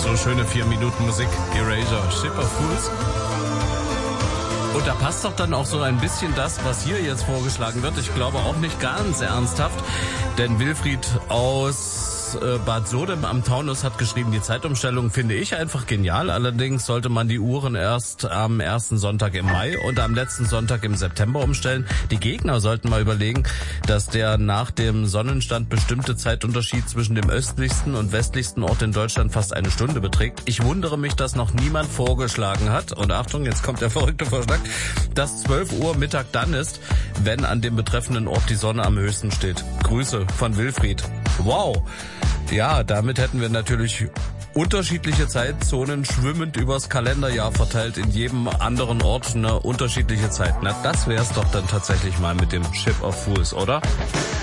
So schöne 4 Minuten Musik. Erasure, Ship of Fools. Und da passt doch dann auch so ein bisschen das, was hier jetzt vorgeschlagen wird. Ich glaube auch nicht ganz ernsthaft, denn Wilfried aus Bad Sodem am Taunus hat geschrieben, die Zeitumstellung finde ich einfach genial. Allerdings sollte man die Uhren erst am ersten Sonntag im Mai und am letzten Sonntag im September umstellen. Die Gegner sollten mal überlegen, dass der nach dem Sonnenstand bestimmte Zeitunterschied zwischen dem östlichsten und westlichsten Ort in Deutschland fast eine Stunde beträgt. Ich wundere mich, dass noch niemand vorgeschlagen hat, und Achtung, jetzt kommt der verrückte Vorschlag, dass 12 Uhr Mittag dann ist, wenn an dem betreffenden Ort die Sonne am höchsten steht. Grüße von Wilfried. Wow. Ja, damit hätten wir natürlich unterschiedliche Zeitzonen schwimmend übers Kalenderjahr verteilt, in jedem anderen Ort eine unterschiedliche Zeit. Na, das wär's doch dann tatsächlich mal mit dem Ship of Fools, oder?